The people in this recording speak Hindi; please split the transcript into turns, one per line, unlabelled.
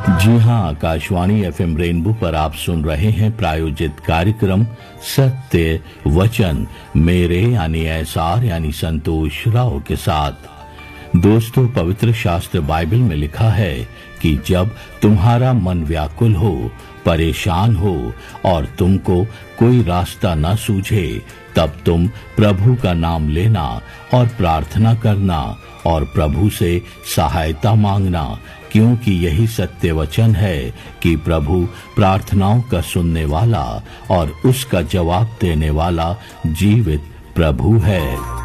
जी हाँ, आकाशवाणी एफएम रेनबो पर आप सुन रहे हैं प्रायोजित कार्यक्रम सत्य वचन मेरे यानी एसआर यानी संतोष राव के साथ। दोस्तों, पवित्र शास्त्र बाइबल में लिखा है कि जब तुम्हारा मन व्याकुल हो, परेशान हो और तुमको कोई रास्ता न सूझे, तब तुम प्रभु का नाम लेना और प्रार्थना करना और प्रभु से सहायता मांगना, क्योंकि यही सत्य वचन है कि प्रभु प्रार्थनाओं का सुनने वाला और उसका जवाब देने वाला जीवित प्रभु है।